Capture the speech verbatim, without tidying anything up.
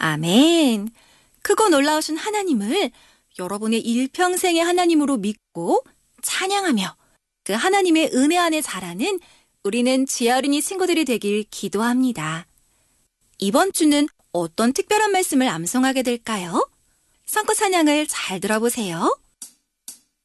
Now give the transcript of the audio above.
아멘. 크고 놀라우신 하나님을 여러분의 일평생의 하나님으로 믿고 찬양하며 그 하나님의 은혜 안에 자라는 우리는 지아 어린이 친구들이 되길 기도합니다. 이번 주는 어떤 특별한 말씀을 암송하게 될까요? 선거 찬양을 잘 들어보세요.